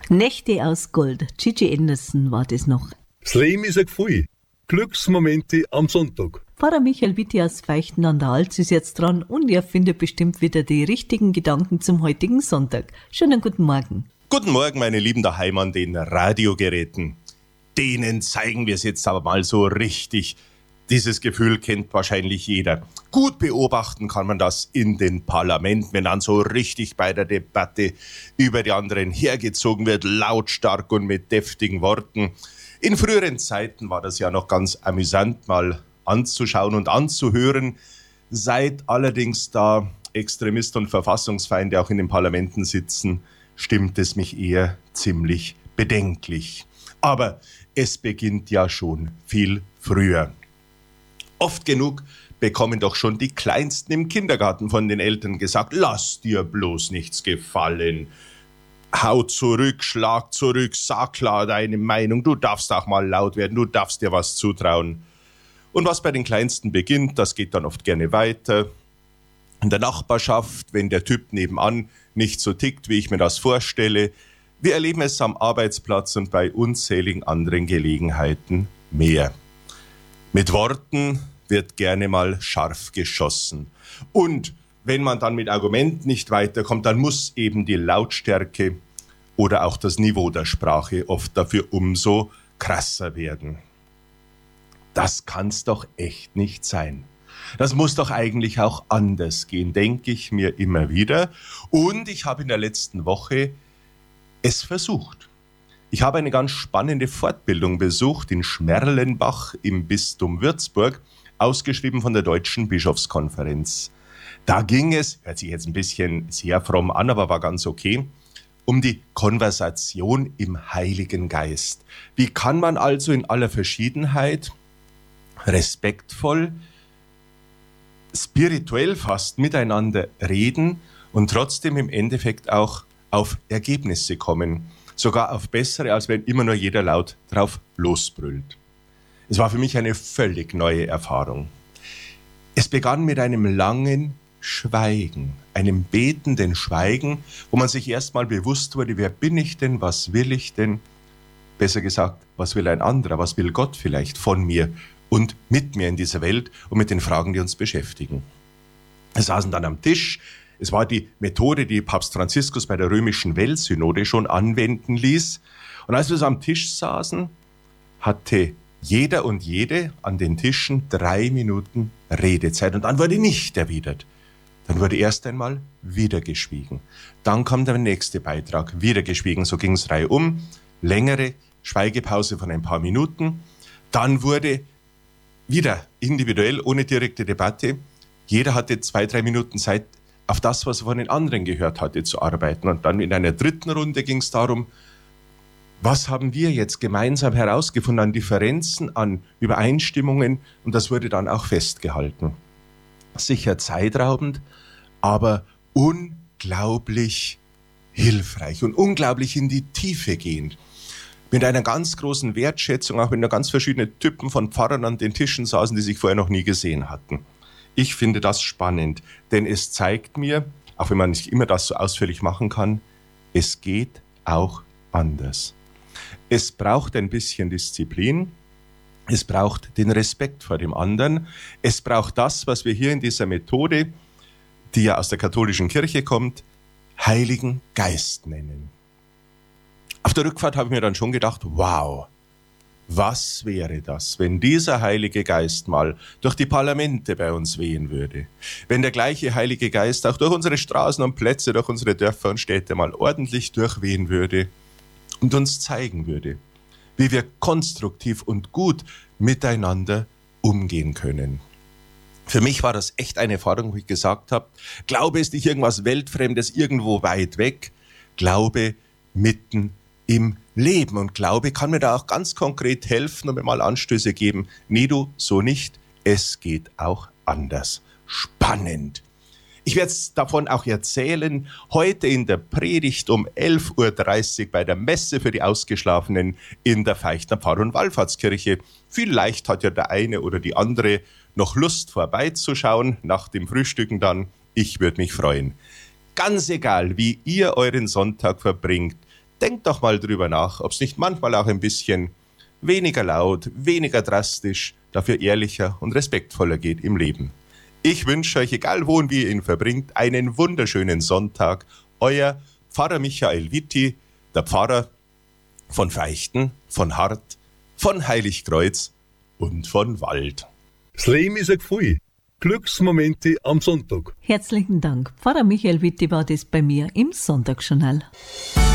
Nächte aus Gold. Gigi Anderson war das noch. Das Leben ist ein Gefühl. Glücksmomente am Sonntag. Pfarrer Michael Witti aus Feichten an der Alz ist jetzt dran und er findet bestimmt wieder die richtigen Gedanken zum heutigen Sonntag. Schönen guten Morgen. Guten Morgen, meine Lieben daheim an den Radiogeräten. Denen zeigen wir es jetzt aber mal so richtig. Dieses Gefühl kennt wahrscheinlich jeder. Gut beobachten kann man das in den Parlamenten, wenn dann so richtig bei der Debatte über die anderen hergezogen wird, lautstark und mit deftigen Worten. In früheren Zeiten war das ja noch ganz amüsant mal anzuschauen und anzuhören. Seit allerdings da Extremisten und Verfassungsfeinde auch in den Parlamenten sitzen, stimmt es mich eher ziemlich bedenklich. Aber es beginnt ja schon viel früher. Oft genug bekommen doch schon die Kleinsten im Kindergarten von den Eltern gesagt, lass dir bloß nichts gefallen. Hau zurück, schlag zurück, sag klar deine Meinung, du darfst auch mal laut werden, du darfst dir was zutrauen. Und was bei den Kleinsten beginnt, das geht dann oft gerne weiter. In der Nachbarschaft, wenn der Typ nebenan nicht so tickt, wie ich mir das vorstelle. Wir erleben es am Arbeitsplatz und bei unzähligen anderen Gelegenheiten mehr. Mit Worten wird gerne mal scharf geschossen. Und wenn man dann mit Argumenten nicht weiterkommt, dann muss eben die Lautstärke oder auch das Niveau der Sprache oft dafür umso krasser werden. Das kann's doch echt nicht sein. Das muss doch eigentlich auch anders gehen, denke ich mir immer wieder. Und ich habe in der letzten Woche es versucht. Ich habe eine ganz spannende Fortbildung besucht in Schmerlenbach im Bistum Würzburg, ausgeschrieben von der Deutschen Bischofskonferenz. Da ging es, hört sich jetzt ein bisschen sehr fromm an, aber war ganz okay, um die Konversation im Heiligen Geist. Wie kann man also in aller Verschiedenheit respektvoll, spirituell fast miteinander reden und trotzdem im Endeffekt auch auf Ergebnisse kommen? Sogar auf bessere, als wenn immer nur jeder laut drauf losbrüllt. Es war für mich eine völlig neue Erfahrung. Es begann mit einem langen Schweigen, einem betenden Schweigen, wo man sich erstmal bewusst wurde, wer bin ich denn, was will ich denn? Besser gesagt, was will ein anderer, was will Gott vielleicht von mir und mit mir in dieser Welt und mit den Fragen, die uns beschäftigen. Wir saßen dann am Tisch. Es war die Methode, die Papst Franziskus bei der römischen Weltsynode schon anwenden ließ. Und als wir so am Tisch saßen, hatte jeder und jede an den Tischen 3 Minuten Redezeit. Und dann wurde nicht erwidert. Dann wurde erst einmal wieder geschwiegen. Dann kam der nächste Beitrag, wieder geschwiegen. So ging es reihum. Längere Schweigepause von ein paar Minuten. Dann wurde wieder individuell, ohne direkte Debatte. Jeder hatte 2-3 Minuten Zeit, auf das, was er von den anderen gehört hatte, zu arbeiten. Und dann in einer dritten Runde ging es darum, was haben wir jetzt gemeinsam herausgefunden an Differenzen, an Übereinstimmungen, und das wurde dann auch festgehalten. Sicher zeitraubend, aber unglaublich hilfreich und unglaublich in die Tiefe gehend. Mit einer ganz großen Wertschätzung, auch wenn da ganz verschiedene Typen von Pfarrern an den Tischen saßen, die sich vorher noch nie gesehen hatten. Ich finde das spannend, denn es zeigt mir, auch wenn man nicht immer das so ausführlich machen kann, es geht auch anders. Es braucht ein bisschen Disziplin, es braucht den Respekt vor dem anderen, es braucht das, was wir hier in dieser Methode, die ja aus der katholischen Kirche kommt, Heiligen Geist nennen. Auf der Rückfahrt habe ich mir dann schon gedacht, wow, was wäre das, wenn dieser Heilige Geist mal durch die Parlamente bei uns wehen würde? Wenn der gleiche Heilige Geist auch durch unsere Straßen und Plätze, durch unsere Dörfer und Städte mal ordentlich durchwehen würde und uns zeigen würde, wie wir konstruktiv und gut miteinander umgehen können. Für mich war das echt eine Erfahrung, wo ich gesagt habe, Glaube ist nicht irgendwas Weltfremdes irgendwo weit weg, Glaube mitten im Leben. Und Glaube kann mir da auch ganz konkret helfen und mir mal Anstöße geben. Nee, du, so nicht. Es geht auch anders. Spannend. Ich werde davon auch erzählen, heute in der Predigt um 11.30 Uhr bei der Messe für die Ausgeschlafenen in der Feichtner Pfarr- und Wallfahrtskirche. Vielleicht hat ja der eine oder die andere noch Lust vorbeizuschauen, nach dem Frühstücken dann. Ich würde mich freuen. Ganz egal, wie ihr euren Sonntag verbringt, denkt doch mal drüber nach, ob es nicht manchmal auch ein bisschen weniger laut, weniger drastisch, dafür ehrlicher und respektvoller geht im Leben. Ich wünsche euch, egal wo und wie ihr ihn verbringt, einen wunderschönen Sonntag. Euer Pfarrer Michael Witti, der Pfarrer von Feichten, von Hart, von Heiligkreuz und von Wald. Das Leben ist ein Gefühl. Glücksmomente am Sonntag. Herzlichen Dank. Pfarrer Michael Witti war das bei mir im Sonntagsjournal.